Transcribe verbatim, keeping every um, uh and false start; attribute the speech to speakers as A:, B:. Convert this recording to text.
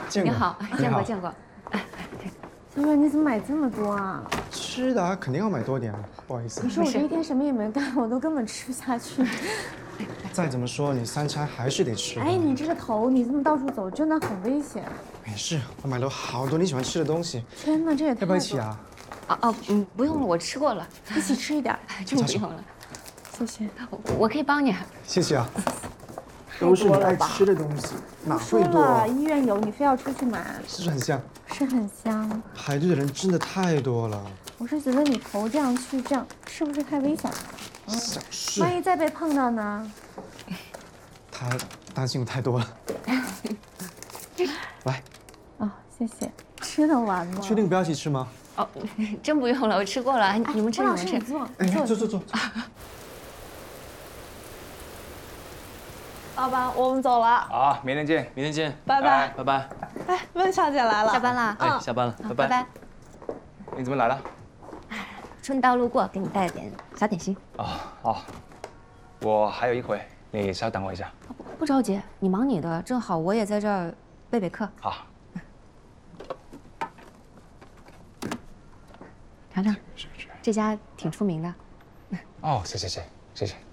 A: 见过。
B: 你好，见过见过。
C: 小伟，你怎么买这么多啊？
A: 吃的啊，肯定要买多点啊，不好意思。
C: 可是我这一天什么也没干，我都根本吃不下去。
A: 再怎么说，你三餐还是得吃。
C: 哎，你这个头，你这么到处走，真的很危险。
A: 没事，我买了好多你喜欢吃的东西。
C: 天哪，这也太……
A: 要不要一起啊？
B: 哦哦，嗯，不用了，我吃过了。
C: 一起吃一点，
B: 真不用了。
C: 谢谢。
B: 我我可以帮你。
A: 谢谢啊。都是你爱吃的东西，哪会多？
C: 了，医院有，你非要出去买，
A: 是不是很香？
C: 是很香。
A: 排队的人真的太多了。
C: 我是觉得你头这样去，这样是不是太危险了？
A: 小事。
C: 万一再被碰到呢？
A: 他担心我太多了。来。
C: 哦，谢谢。吃得完吗？
A: 确定不要一起吃吗？
B: 哦，真不用了，我吃过了。你们吃，你们吃。
C: 哎，
A: 坐坐坐。
D: 老板，我们走了。
E: 好，明天见，
F: 明天见，
D: 拜拜，
E: 拜拜。
D: 哎，温小姐来了，
B: 下班了。
F: 哎，下班了，拜
B: 拜拜。
E: 你怎么来了？
B: 顺道路过，给你带了点小点心。
E: 哦哦，我还有一会，你稍等我一下。
B: 不着急，你忙你的，正好我也在这儿备备课。
E: 好。
B: 尝尝，这家挺出名的。
E: 哦，谢谢谢谢谢谢。